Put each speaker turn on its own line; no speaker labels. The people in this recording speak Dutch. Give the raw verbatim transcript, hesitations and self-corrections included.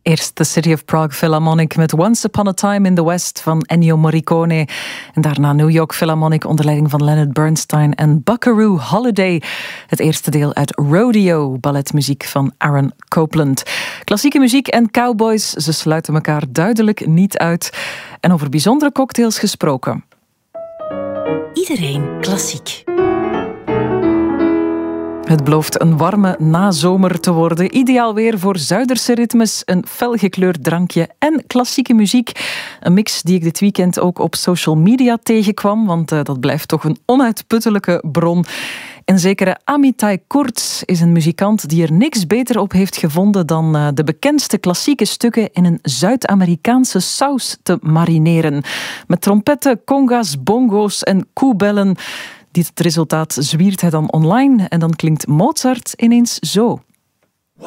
Eerst de City of Prague Philharmonic met Once Upon a Time in the West van Ennio Morricone. En daarna New York Philharmonic onder leiding van Leonard Bernstein en Buckaroo Holiday. Het eerste deel uit Rodeo, balletmuziek van Aaron Copland. Klassieke muziek en cowboys, ze sluiten elkaar duidelijk niet uit. En over bijzondere cocktails gesproken.
Iedereen klassiek.
Het belooft een warme nazomer te worden. Ideaal weer voor Zuiderse ritmes, een felgekleurd drankje en klassieke muziek. Een mix die ik dit weekend ook op social media tegenkwam, want uh, dat blijft toch een onuitputtelijke bron. En zekere Amitai Kurz is een muzikant die er niks beter op heeft gevonden dan uh, de bekendste klassieke stukken in een Zuid-Amerikaanse saus te marineren. Met trompetten, conga's, bongo's en koebellen. Dit resultaat zwiert hij dan online en dan klinkt Mozart ineens zo.